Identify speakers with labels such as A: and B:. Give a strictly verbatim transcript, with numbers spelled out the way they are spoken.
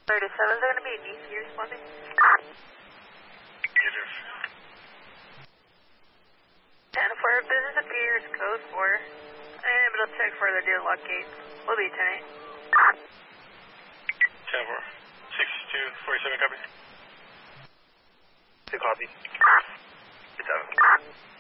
A: thirty-seven is going to be D C responding.
B: Negative.
A: ten four, business appears code four. Unable to check further due lock gate. Will be ten eight.
B: ten four. six two forty-seven copy.
C: Two copy. Good seven.